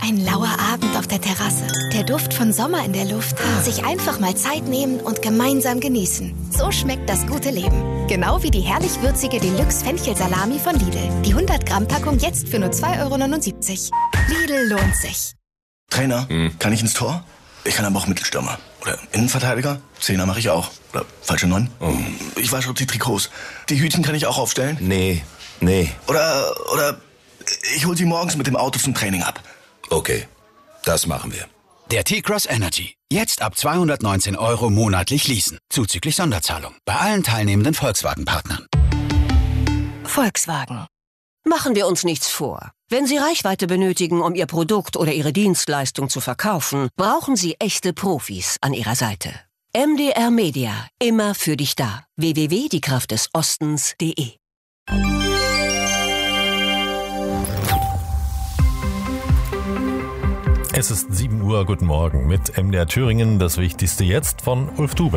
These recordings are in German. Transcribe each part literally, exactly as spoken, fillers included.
Ein lauer Abend auf der Terrasse. Der Duft von Sommer in der Luft. Sich einfach mal Zeit nehmen und gemeinsam genießen. So schmeckt das gute Leben. Genau wie die herrlich würzige Deluxe-Fenchel-Salami von Lidl. Die hundert Gramm Packung jetzt für nur zwei Euro neunundsiebzig. Lidl lohnt sich. Trainer, hm. kann ich ins Tor? Ich kann aber auch Mittelstürmer. Oder Innenverteidiger? Zehner mache ich auch. Oder falsche Neun? Oh. Ich wasche auch die Trikots. Die Hütchen kann ich auch aufstellen? Nee, nee. Oder, oder ich hol sie morgens mit dem Auto zum Training ab. Okay, das machen wir. Der T-Cross Energy. Jetzt ab zweihundertneunzehn Euro monatlich leasen. Zuzüglich Sonderzahlung. Bei allen teilnehmenden Volkswagen-Partnern. Volkswagen. Machen wir uns nichts vor. Wenn Sie Reichweite benötigen, um Ihr Produkt oder Ihre Dienstleistung zu verkaufen, brauchen Sie echte Profis an Ihrer Seite. M D R Media. Immer für dich da. w w w punkt die kraft des ostens punkt de Es ist sieben Uhr, guten Morgen mit M D R Thüringen, das Wichtigste jetzt von Ulf Dube.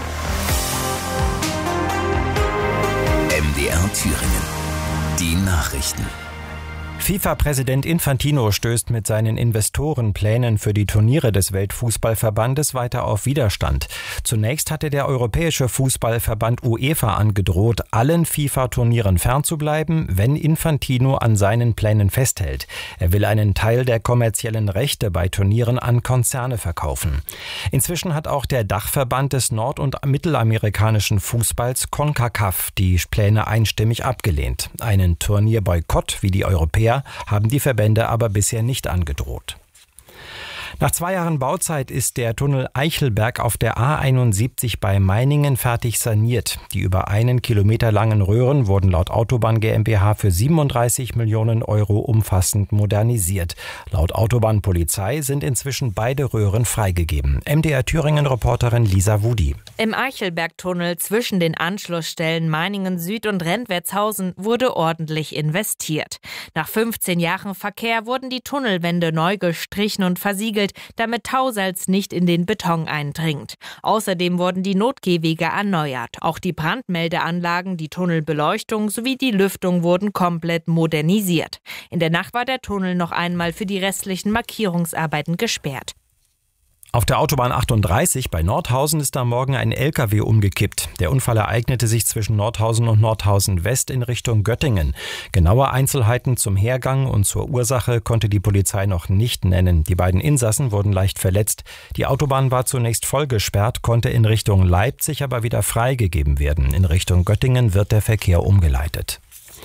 M D R Thüringen, die Nachrichten. FIFA-Präsident Infantino stößt mit seinen Investorenplänen für die Turniere des Weltfußballverbandes weiter auf Widerstand. Zunächst hatte der Europäische Fußballverband UEFA angedroht, allen FIFA-Turnieren fernzubleiben, wenn Infantino an seinen Plänen festhält. Er will einen Teil der kommerziellen Rechte bei Turnieren an Konzerne verkaufen. Inzwischen hat auch der Dachverband des nord- und mittelamerikanischen Fußballs CONCACAF die Pläne einstimmig abgelehnt. Einen Turnierboykott wie die Europäer haben die Verbände aber bisher nicht angedroht. Nach zwei Jahren Bauzeit ist der Tunnel Eichelberg auf der A einundsiebzig bei Meiningen fertig saniert. Die über einen Kilometer langen Röhren wurden laut Autobahn GmbH für siebenunddreißig Millionen Euro umfassend modernisiert. Laut Autobahnpolizei sind inzwischen beide Röhren freigegeben. M D R Thüringen-Reporterin Lisa Wudi. Im Eichelberg-Tunnel zwischen den Anschlussstellen Meiningen Süd und Rentwertshausen wurde ordentlich investiert. Nach fünfzehn Jahren Verkehr wurden die Tunnelwände neu gestrichen und versiegelt, damit Tausalz nicht in den Beton eindringt. Außerdem wurden die Notgehwege erneuert. Auch die Brandmeldeanlagen, die Tunnelbeleuchtung sowie die Lüftung wurden komplett modernisiert. In der Nacht war der Tunnel noch einmal für die restlichen Markierungsarbeiten gesperrt. Auf der Autobahn achtunddreißig bei Nordhausen ist am Morgen ein L K W umgekippt. Der Unfall ereignete sich zwischen Nordhausen und Nordhausen West in Richtung Göttingen. Genaue Einzelheiten zum Hergang und zur Ursache konnte die Polizei noch nicht nennen. Die beiden Insassen wurden leicht verletzt. Die Autobahn war zunächst voll gesperrt, konnte in Richtung Leipzig aber wieder freigegeben werden. In Richtung Göttingen wird der Verkehr umgeleitet.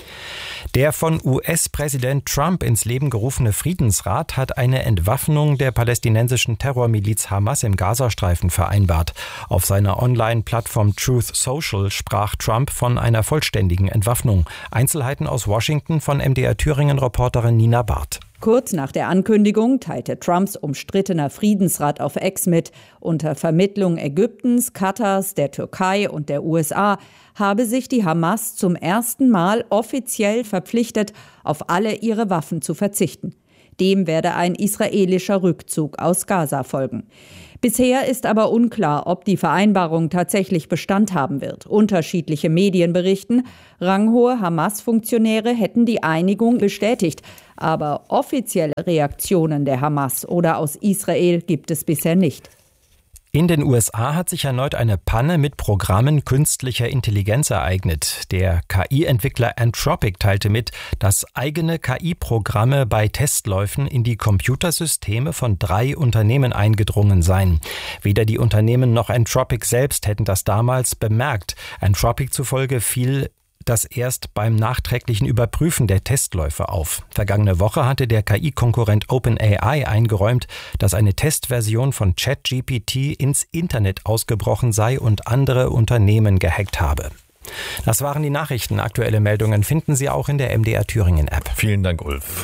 Der von U S-Präsident Trump ins Leben gerufene Friedensrat hat eine Entwaffnung der palästinensischen Terrormiliz Hamas im Gazastreifen vereinbart. Auf seiner Online-Plattform Truth Social sprach Trump von einer vollständigen Entwaffnung. Einzelheiten aus Washington von M D R Thüringen-Reporterin Nina Barth. Kurz nach der Ankündigung teilte Trumps umstrittener Friedensrat auf X mit, unter Vermittlung Ägyptens, Katars, der Türkei und der U S A habe sich die Hamas zum ersten Mal offiziell verpflichtet, auf alle ihre Waffen zu verzichten. Dem werde ein israelischer Rückzug aus Gaza folgen. Bisher ist aber unklar, ob die Vereinbarung tatsächlich Bestand haben wird. Unterschiedliche Medien berichten, ranghohe Hamas-Funktionäre hätten die Einigung bestätigt. Aber offizielle Reaktionen der Hamas oder aus Israel gibt es bisher nicht. In den U S A hat sich erneut eine Panne mit Programmen künstlicher Intelligenz ereignet. Der K I-Entwickler Anthropic teilte mit, dass eigene K I-Programme bei Testläufen in die Computersysteme von drei Unternehmen eingedrungen seien. Weder die Unternehmen noch Anthropic selbst hätten das damals bemerkt. Anthropic zufolge fiel das erst beim nachträglichen Überprüfen der Testläufe auf. Vergangene Woche hatte der K I-Konkurrent OpenAI eingeräumt, dass eine Testversion von ChatGPT ins Internet ausgebrochen sei und andere Unternehmen gehackt habe. Das waren die Nachrichten. Aktuelle Meldungen finden Sie auch in der M D R Thüringen-App. Vielen Dank, Ulf.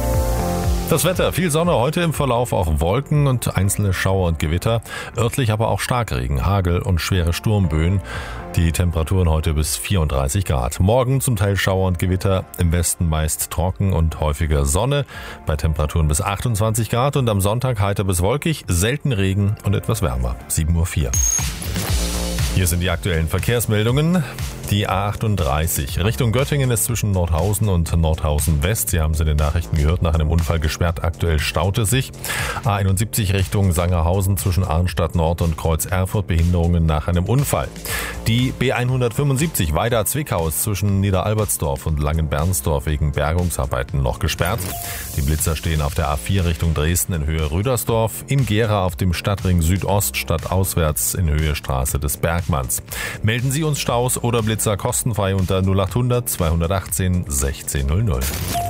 Das Wetter, viel Sonne, heute im Verlauf auch Wolken und einzelne Schauer und Gewitter, örtlich aber auch Starkregen, Hagel und schwere Sturmböen. Die Temperaturen heute bis vierunddreißig Grad. Morgen zum Teil Schauer und Gewitter, im Westen meist trocken und häufiger Sonne, bei Temperaturen bis achtundzwanzig Grad und am Sonntag heiter bis wolkig, selten Regen und etwas wärmer, sieben Uhr vier. Hier sind die aktuellen Verkehrsmeldungen. Die A achtunddreißig Richtung Göttingen ist zwischen Nordhausen und Nordhausen West. Sie haben es in den Nachrichten gehört, nach einem Unfall gesperrt. Aktuell staut es sich. A einundsiebzig Richtung Sangerhausen zwischen Arnstadt Nord und Kreuz Erfurt. Behinderungen nach einem Unfall. Die B hundertfünfundsiebzig Weida-Zwickhaus zwischen Niederalbertsdorf und Langenbernsdorf wegen Bergungsarbeiten noch gesperrt. Die Blitzer stehen auf der A vier Richtung Dresden in Höhe Rüdersdorf. In Gera auf dem Stadtring Südost stadtauswärts in Höhe Straße des Bergmanns. Melden Sie uns Staus oder Blitzer kostenfrei unter null achthundert zweihundertachtzehn sechzehn null null.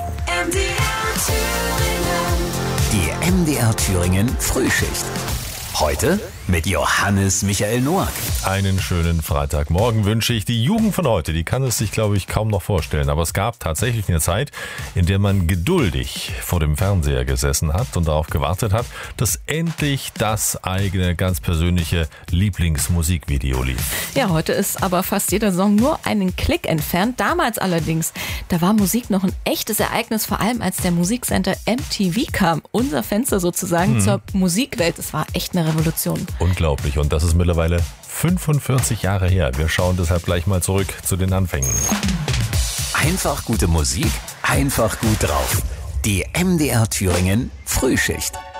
Die M D R Thüringen Frühschicht. Heute mit Johannes Michael Noack. Einen schönen Freitagmorgen wünsche ich. Die Jugend von heute, die kann es sich, glaube ich, kaum noch vorstellen. Aber es gab tatsächlich eine Zeit, in der man geduldig vor dem Fernseher gesessen hat und darauf gewartet hat, dass endlich das eigene, ganz persönliche Lieblingsmusikvideo lief. Ja, heute ist aber fast jeder Song nur einen Klick entfernt. Damals allerdings, da war Musik noch ein echtes Ereignis, vor allem als der Musiksender M T V kam. Unser Fenster sozusagen hm. zur Musikwelt. Das war echt eine Revolution. Unglaublich. Und das ist mittlerweile fünfundvierzig Jahre her. Wir schauen deshalb gleich mal zurück zu den Anfängen. Einfach gute Musik, einfach gut drauf. Die M D R Thüringen Frühschicht.